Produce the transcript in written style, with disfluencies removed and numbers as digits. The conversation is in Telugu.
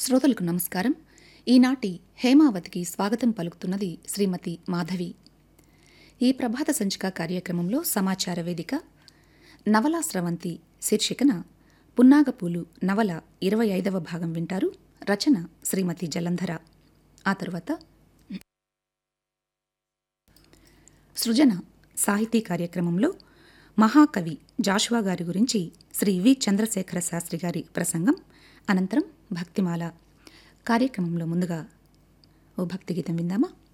శ్రోతలకు నమస్కారం. ఈనాటి హేమావతికి స్వాగతం పలుకుతున్నది శ్రీమతి మాధవి. ఈ ప్రభాత సంచిక కార్యక్రమంలో సమాచార వేదిక నవలా స్రవంతి శీర్షికన పున్నాగపూలు నవల 25వ భాగం వింటారు. రచన శ్రీమతి జలంధర. ఆ తరువాత సృజన సాహితీ కార్యక్రమంలో మహాకవి జాషువా గారి గురించి శ్రీ వి చంద్రశేఖర శాస్త్రి గారి ప్రసంగం, అనంతరం భక్తిమాల. కార్యక్రమంలో ముందుగా ఓ భక్తి గీతం విందామా?